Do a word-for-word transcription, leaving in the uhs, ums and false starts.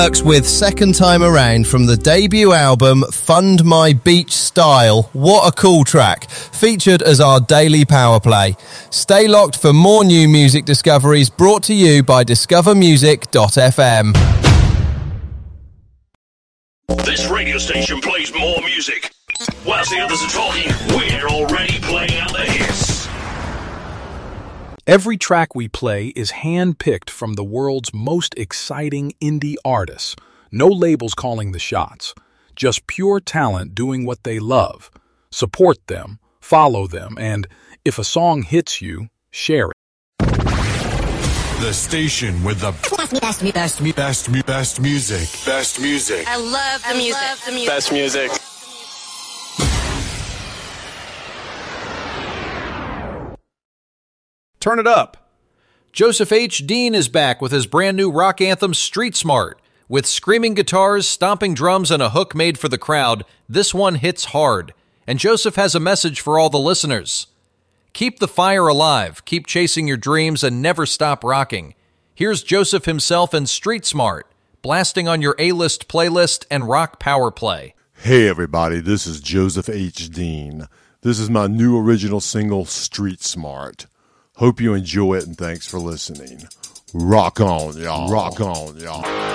Works with Second Time Around from the debut album Fund My Beach Style. What a cool track. Featured as our daily power play. Stay locked for more new music discoveries brought to you by discover music dot f m. This radio station plays more music. Whilst the others are talking, we're already playing out the hits. Every track we play is hand-picked from the world's most exciting indie artists. No labels calling the shots. Just pure talent doing what they love. Support them, follow them, and if a song hits you, share it. The station with the best, best, best, best, best music. Best music. I love the I music. Love the music. Best music. Turn it up. Joseph H. Dean is back with his brand new rock anthem, Street Smart. With screaming guitars, stomping drums, and a hook made for the crowd, this one hits hard. And Joseph has a message for all the listeners. Keep the fire alive, keep chasing your dreams, and never stop rocking. Here's Joseph himself in Street Smart, blasting on your A-list playlist and rock power play. Hey everybody, this is Joseph H. Dean. This is my new original single, Street Smart. Hope you enjoy it and thanks for listening. Rock on, y'all. Rock on, y'all.